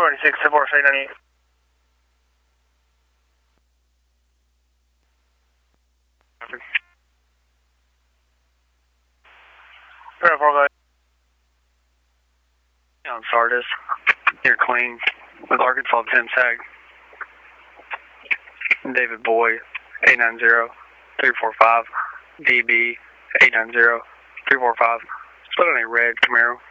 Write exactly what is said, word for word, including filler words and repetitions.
ninety-six, four eight ninety-eight. On Sardis, near Queen, with Arkansas ten tag. David Boy, eight nine zero, three four five, D B, eight nine zero, three four five. Split on a red Camaro.